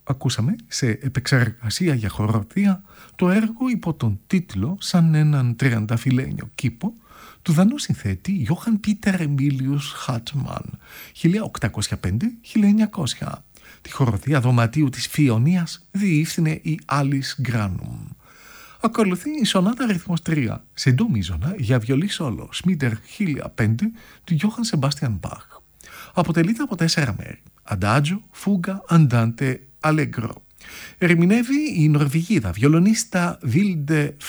Ακούσαμε σε επεξεργασία για χοροδία το έργο υπό τον τίτλο «Σαν έναν τριανταφυλλένιο κήπο» του δανού συνθέτη Johann Peter Emilius Hartmann 1805-1900. Τη χοροδία δωματίου της Φιωνίας διεύθυνε η Alice Granum. Ακολουθεί η σονάτα αριθμός 3 σε ντο μίζωνα για βιολί σόλο Schmieder 1005 του Johann Sebastian Bach. Αποτελείται από 4 μέρη: Adagio, Fuga, Andante, Allegro. Ερμηνεύει η Νορβηγίδα βιολονίστα Vilde